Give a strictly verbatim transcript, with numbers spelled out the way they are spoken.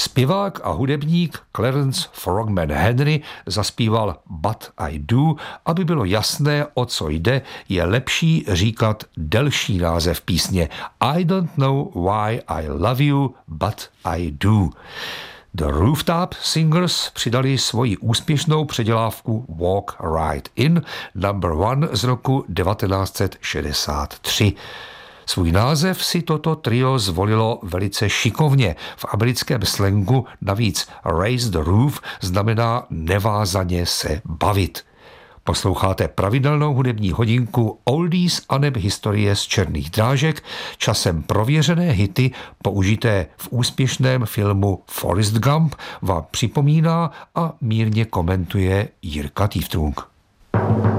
Zpěvák a hudebník Clarence Frogman Henry zaspíval But I Do. Aby bylo jasné, o co jde, je lepší říkat delší název písně I don't know why I love you, but I do. The Rooftop Singers přidali svoji úspěšnou předělávku Walk Right In, number one z roku devatenáct set šedesát tři. Svůj název si toto trio zvolilo velice šikovně. V americkém slangu navíc raise the roof znamená nevázaně se bavit. Posloucháte pravidelnou hudební hodinku Oldies aneb historie z černých drážek, časem prověřené hity použité v úspěšném filmu Forrest Gump vám připomíná a mírně komentuje Jirka Tývtrunk.